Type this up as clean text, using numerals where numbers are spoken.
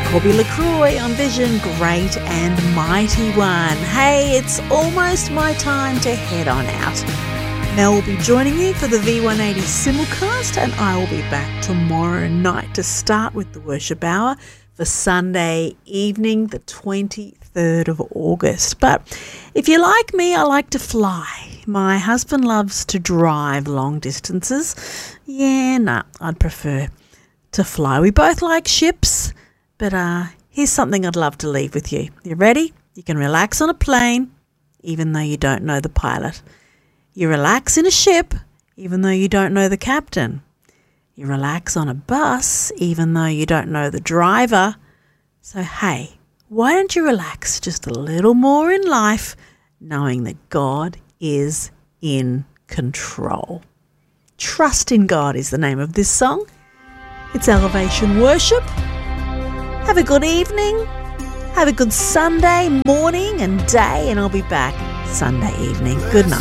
Corby LaCroix on Vision, Great and Mighty One. Hey, it's almost my time to head on out. Mel will be joining you for the V180 simulcast, and I will be back tomorrow night to start with the worship hour for Sunday evening, the 23rd of August. But if you're like me, I like to fly. My husband loves to drive long distances. I'd prefer to fly. We both like ships, but here's something I'd love to leave with you. You ready? You can relax on a plane, even though you don't know the pilot. You relax in a ship, even though you don't know the captain. You relax on a bus, even though you don't know the driver. So, hey, why don't you relax just a little more in life, knowing that God is in control? Trust in God is the name of this song. It's Elevation Worship. Have a good evening. Have a good Sunday morning and day, and I'll be back Sunday evening. Good night.